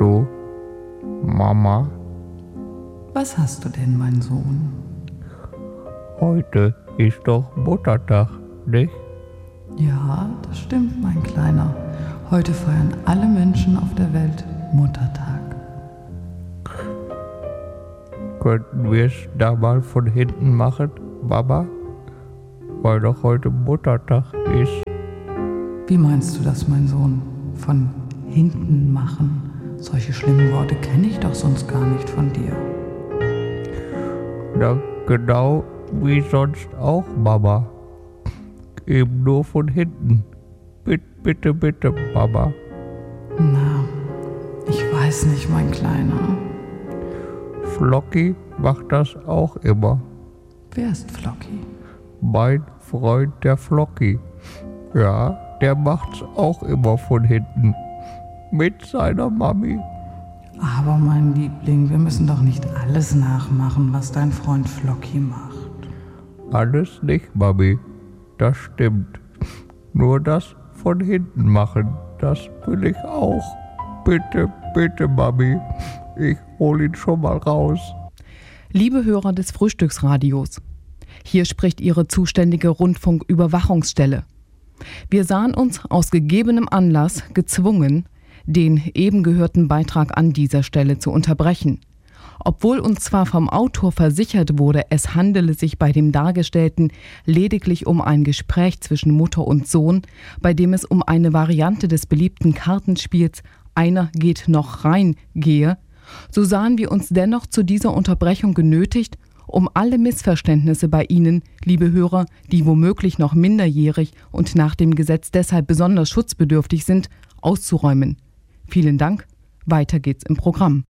Du, Mama, Was hast du denn, mein Sohn? heute ist doch Muttertag, nicht? Ja, das stimmt, mein Kleiner. Heute feiern alle Menschen auf der Welt Muttertag. Könnten wir es da mal von hinten machen, Mama? Weil doch heute Muttertag ist. Wie meinst du das, mein Sohn? Von hinten machen? Solche schlimmen Worte kenne ich doch sonst gar nicht von dir. Na, genau wie sonst auch, Mama. Eben nur von hinten. Bitte, bitte, Mama. Na, ich weiß nicht, mein Kleiner. Flocky macht das auch immer. Wer ist Flocky? Mein Freund, der Flocky. Ja, der macht's auch immer von hinten. Mit seiner Mami. Aber mein Liebling, wir müssen doch nicht alles nachmachen, was dein Freund Flocky macht. Alles nicht, Mami. Das stimmt. Nur das von hinten machen, das will ich auch. Bitte, bitte, Mami. Ich hol ihn schon mal raus. Liebe Hörer des Frühstücksradios, hier spricht Ihre zuständige Rundfunküberwachungsstelle. Wir sahen uns aus gegebenem Anlass gezwungen, den eben gehörten Beitrag an dieser Stelle zu unterbrechen. Obwohl uns zwar vom Autor versichert wurde, es handele sich bei dem Dargestellten lediglich um ein Gespräch zwischen Mutter und Sohn, bei dem es um eine Variante des beliebten Kartenspiels "Einer geht noch rein" gehe, so sahen wir uns dennoch zu dieser Unterbrechung genötigt, um alle Missverständnisse bei Ihnen, liebe Hörer, die womöglich noch minderjährig und nach dem Gesetz deshalb besonders schutzbedürftig sind, auszuräumen. Vielen Dank, weiter geht's im Programm.